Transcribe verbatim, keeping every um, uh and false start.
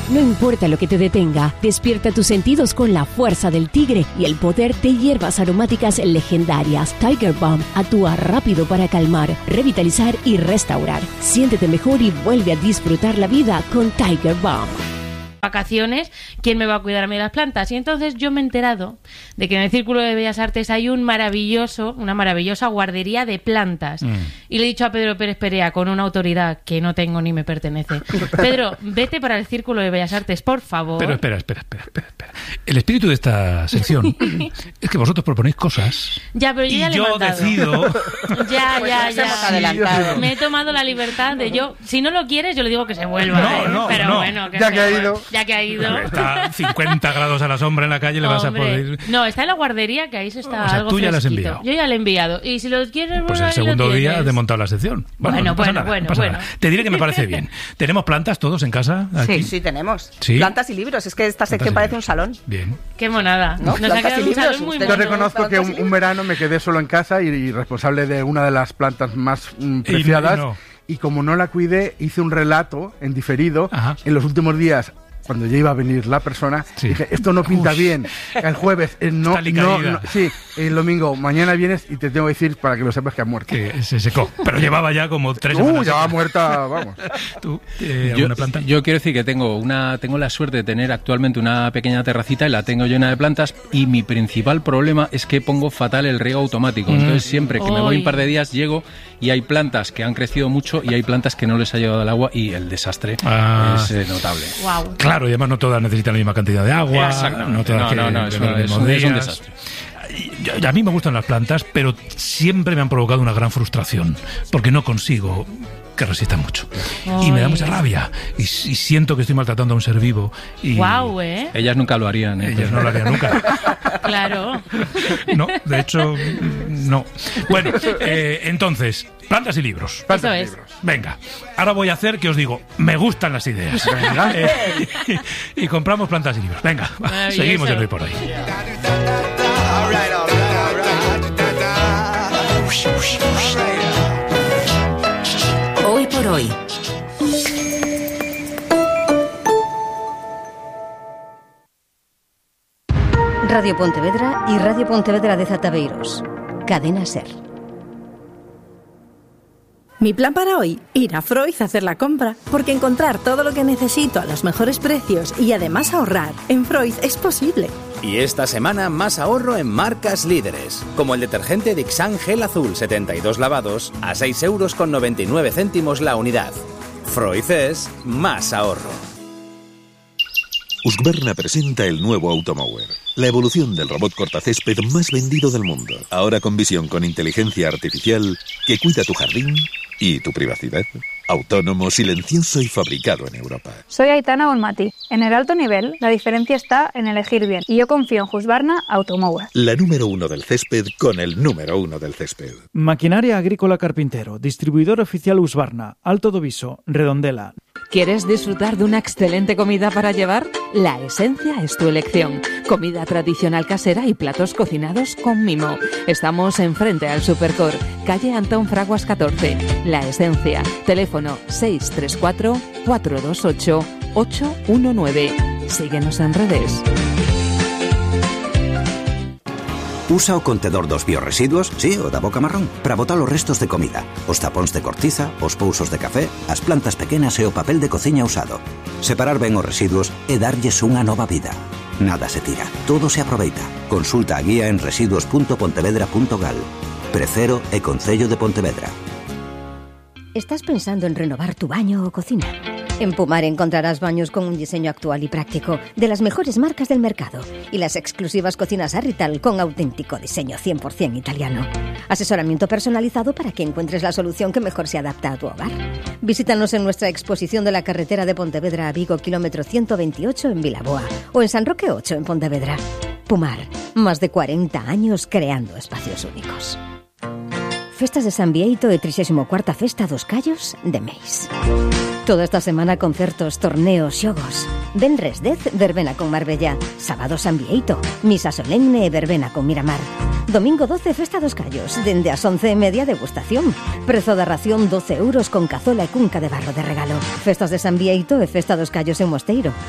No importa lo que te detenga, despierta tus sentidos con la fuerza del tigre y el poder de hierbas aromáticas legendarias. Tiger Balm actúa rápido para calmar, revitalizar y restaurar. Siéntete mejor y vuelve a disfrutar la vida con Tiger Balm. Vacaciones, ¿quién me va a cuidar a mí de las plantas? Y entonces yo me he enterado de que en el Círculo de Bellas Artes hay un maravilloso, una maravillosa guardería de plantas. Mm. Y le he dicho a Pedro Pérez Perea, con una autoridad que no tengo ni me pertenece: Pedro, vete para el Círculo de Bellas Artes, por favor. Pero espera, espera, espera, espera, espera. El espíritu de esta sección es que vosotros proponéis cosas. Ya, pero yo y ya le he yo mandado. decido. Ya, pues ya, ya. hemos adelantado. Me he tomado la libertad de yo, si no lo quieres, yo le digo que se vuelva. No, ¿eh? no, pero no. bueno, que Ya se que ha vuelva. ido. Ya que ha ido. Está a cincuenta grados a la sombra en la calle, le vas Hombre. a poder... No, está en la guardería, que ahí se está O sea, algo tú ya la has fresquito. enviado. Yo ya le he enviado. Y si lo quieres, Pues bueno, el ahí segundo lo día tienes. has desmontado la sección. Bueno, Bueno, no pasa bueno, nada, bueno, no pasa bueno. nada. Te diré que me parece bien. ¿Tenemos plantas todos en casa? Aquí? Sí, sí, tenemos. ¿Sí? Plantas y libros. Es que esta sección Plantas y parece un salón. Bien. Qué monada. ¿No? Nos ha Plantas quedado y un libros, salón muy usted- Yo mono. reconozco que un, un verano me quedé solo en casa y, y responsable de una de las plantas más mm, preciadas. Y no. Y como no la cuidé, hice un relato en diferido. Ajá. En los últimos días, cuando ya iba a venir la persona, Sí. dije, esto no pinta Uy. bien. El jueves, eh, no, Está no, alicaída. no, sí, el domingo, mañana vienes y te tengo que decir para que lo sepas que ha muerto. Que se secó. Pero llevaba ya como tres Uh, semanas. ya va seca. muerta, vamos. ¿Tú, eh, Yo, alguna planta? yo quiero decir que tengo una tengo la suerte de tener actualmente una pequeña terracita y la tengo llena de plantas, y mi principal problema es que pongo fatal el riego automático. Mm. Entonces siempre que me voy Uy. un par de días llego y hay plantas que han crecido mucho y hay plantas que no les ha llegado el agua, y el desastre Ah. es eh, notable. Wow. Claro, y además no todas necesitan la misma cantidad de agua. Exactamente. No, todas No, que no, no, es beber un- los es mismos un- es un días. desastre. Y- A mí me gustan las plantas, pero siempre me han provocado una gran frustración, porque no consigo que resistan mucho. Y me da Ay. mucha rabia. Y, y siento que estoy maltratando a un ser vivo. Y Guau, ¿eh? Ellas nunca lo harían. ¿eh? ellas no lo harían nunca. Claro. No, de hecho, no. Bueno, eh, entonces, plantas y libros. Eso es. Venga, ahora voy a hacer que os digo, me gustan las ideas. Venga, eh, y, y compramos plantas y libros. Venga, va, Maravilloso. seguimos en Hoy por Hoy. Hoy por hoy. Radio Pontevedra y Radio Pontevedra de Zataveiros. Cadena SER. Mi plan para hoy, ir a Freud a hacer la compra, porque encontrar todo lo que necesito a los mejores precios y además ahorrar en Freud es posible. Y esta semana más ahorro en marcas líderes, como el detergente Dixan Gel Azul setenta y dos lavados a seis euros con noventa y nueve céntimos la unidad. Freud es más ahorro. Husqvarna presenta el nuevo Automower, la evolución del robot cortacésped más vendido del mundo. Ahora con visión con inteligencia artificial que cuida tu jardín y tu privacidad. Autónomo, silencioso y fabricado en Europa. Soy Aitana Bonmati. En el alto nivel, la diferencia está en elegir bien. Y yo confío en Husqvarna Automower. La número uno del césped con el número uno del césped. Maquinaria Agrícola Carpintero, distribuidor oficial Husqvarna, Alto Doviso, Redondela. ¿Quieres disfrutar de una excelente comida para llevar? La Esencia es tu elección. Comida tradicional casera y platos cocinados con mimo. Estamos enfrente al Supercor, calle Antón Fraguas catorce. La Esencia. Teléfono seis tres cuatro, cuatro dos ocho, ocho uno nueve. Síguenos en redes. Usa o contedor dos bioresiduos, sí, o da boca marrón, para botar los restos de comida, os tapóns de cortiza, os pousos de café, as plantas pequenas e o papel de cociña usado. Separar ben os residuos e darlles unha nova vida. Nada se tira, todo se aproveita. Consulta a guía en residuos punto pontevedra punto gal. Precero e Concello de Pontevedra. ¿Estás pensando en renovar tu baño o cocina? En Pumar encontrarás baños con un diseño actual y práctico de las mejores marcas del mercado y las exclusivas cocinas Arrital con auténtico diseño cien por ciento italiano. Asesoramiento personalizado para que encuentres la solución que mejor se adapta a tu hogar. Visítanos en nuestra exposición de la carretera de Pontevedra a Vigo, kilómetro ciento veintiocho en Vilaboa, o en San Roque ocho en Pontevedra. Pumar, más de cuarenta años creando espacios únicos. Festas de San Bieito e trixésimo cuarta Festa dos Callos de Meis. Toda esta semana concertos, torneos, xogos. Venres dez, verbena con Marbella. Sábado San Bieito, misa solemne e verbena con Miramar. Domingo doce, Festa dos Callos, dende as once e media degustación. Prezo da ración doce euros con cazola e cunca de barro de regalo. Festas de San Bieito e Festa dos Callos en Mosteiro.